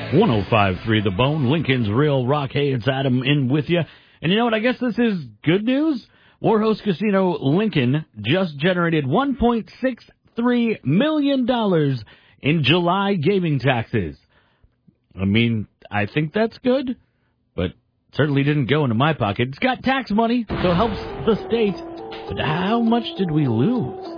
105.3 The Bone, Lincoln's Real Rock. Hey, it's Adam in with you. And you know what? I guess this is good news. Warhost Casino Lincoln just generated $1.63 million in July gaming taxes. I mean, I think that's good, but certainly didn't go into my pocket. It's got tax money, so it helps the state. But how much did we lose?